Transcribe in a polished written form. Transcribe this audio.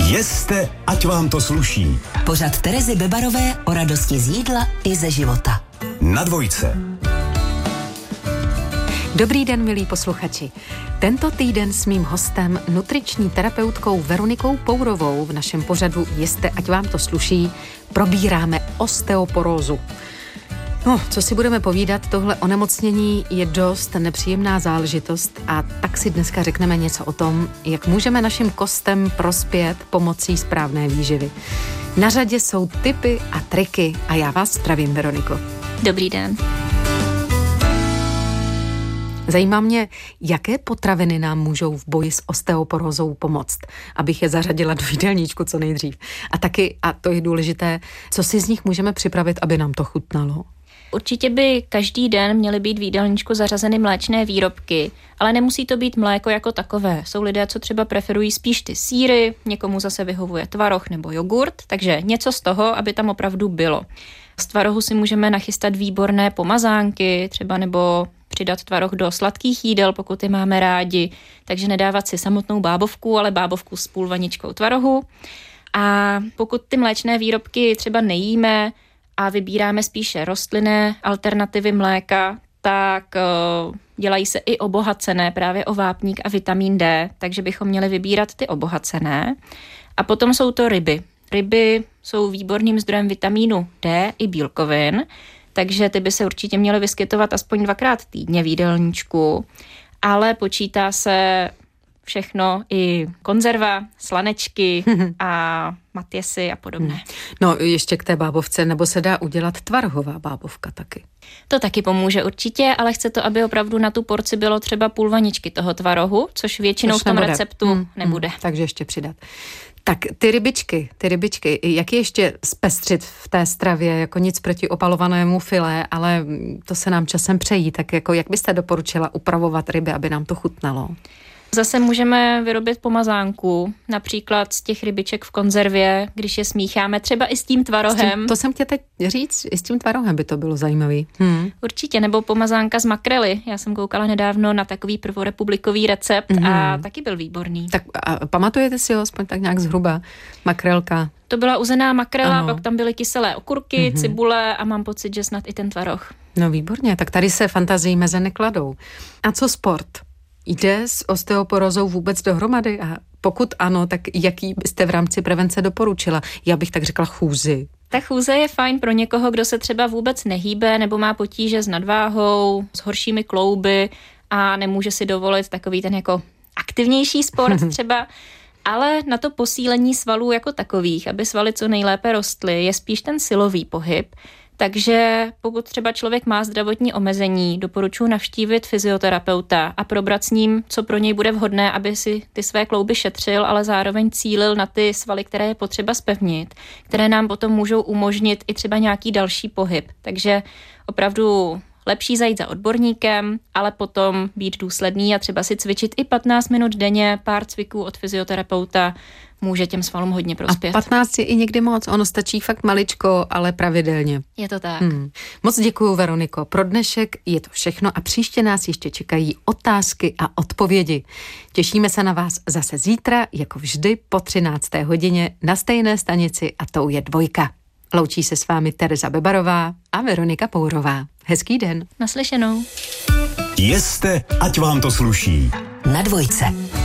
Jeste, ať vám to sluší. Pořad Terezy Bebarové o radosti z jídla i ze života. Na Dvojce. Dobrý den, milí posluchači. Tento týden s mým hostem, nutriční terapeutkou Veronikou Pourovou v našem pořadu Jeste, ať vám to sluší, probíráme osteoporózu. No, co si budeme povídat, tohle onemocnění je dost nepříjemná záležitost a tak si dneska řekneme něco o tom, jak můžeme našim kostem prospět pomocí správné výživy. Na řadě jsou tipy a triky a já vás zdravím, Veroniko. Dobrý den. Zajímá mě, jaké potraviny nám můžou v boji s osteoporózou pomoct, abych je zařadila do jídelníčku co nejdřív. A taky, a to je důležité, co si z nich můžeme připravit, aby nám to chutnalo. Určitě by každý den měly být v jídelníčku zařazeny mléčné výrobky, ale nemusí to být mléko jako takové. Jsou lidé, co třeba preferují spíš ty sýry, někomu zase vyhovuje tvaroh nebo jogurt, takže něco z toho, aby tam opravdu bylo. Z tvarohu si můžeme nachystat výborné pomazánky, třeba nebo přidat tvaroh do sladkých jídel, pokud je máme rádi, takže nedávat si samotnou bábovku, ale bábovku s půl vaničkou tvarohu. A pokud ty mléčné výrobky třeba nejíme a vybíráme spíše rostlinné alternativy mléka, tak dělají se i obohacené právě o vápník a vitamin D, takže bychom měli vybírat ty obohacené. A potom jsou to ryby. Ryby jsou výborným zdrojem vitamínu D i bílkovin, takže ty by se určitě měly vyskytovat aspoň 2krát týdně v jídelníčku, ale počítá se všechno, i konzerva, slanečky a matěsy a podobné. No ještě k té bábovce, nebo se dá udělat tvarohová bábovka taky? To taky pomůže určitě, ale chce to, aby opravdu na tu porci bylo třeba půl vaničky toho tvarohu, což většinou v tom receptu nebude. Takže ještě přidat. Tak ty rybičky, jak je ještě zpestřit v té stravě, jako nic proti opalovanému filé, ale to se nám časem přejí, tak jako jak byste doporučila upravovat ryby, aby nám to chutnalo? Zase můžeme vyrobit pomazánku, například z těch rybiček v konzervě, když je smícháme, třeba i s tím tvarohem. To jsem chtěla teď říct, i s tím tvarohem by to bylo zajímavý. Určitě, nebo pomazánka z makrely. Já jsem koukala nedávno na takový prvorepublikový recept a taky byl výborný. Tak a pamatujete si ho aspoň tak nějak zhruba? Makrelka. To byla uzená makrela, pak tam byly kyselé okurky, cibule a mám pocit, že snad i ten tvaroh. No výborně, tak tady se fantazii meze nekladou. A co sport? Jde s osteoporózou vůbec dohromady? A pokud ano, tak jaký byste v rámci prevence doporučila? Já bych tak řekla chůzi. Ta chůze je fajn pro někoho, kdo se třeba vůbec nehýbe nebo má potíže s nadváhou, s horšími klouby a nemůže si dovolit takový ten jako aktivnější sport třeba. Ale na to posílení svalů jako takových, aby svaly co nejlépe rostly, je spíš ten silový pohyb. Takže pokud třeba člověk má zdravotní omezení, doporučuji navštívit fyzioterapeuta a probrat s ním, co pro něj bude vhodné, aby si ty své klouby šetřil, ale zároveň cílil na ty svaly, které je potřeba zpevnit, které nám potom můžou umožnit i třeba nějaký další pohyb. Takže opravdu lepší zajít za odborníkem, ale potom být důsledný a třeba si cvičit i 15 minut denně, pár cviků od fyzioterapeuta může těm svalům hodně prospět. A 15 je i někdy moc, ono stačí fakt maličko, ale pravidelně. Je to tak. Moc děkuju, Veroniko. Pro dnešek je to všechno a příště nás ještě čekají otázky a odpovědi. Těšíme se na vás zase zítra, jako vždy po 13. hodině na stejné stanici a tou je Dvojka. Loučí se s vámi Tereza Bebarová a Veronika Pourová. Hezký den. Naslyšenou. Jeste, ať vám to sluší. Na Dvojce.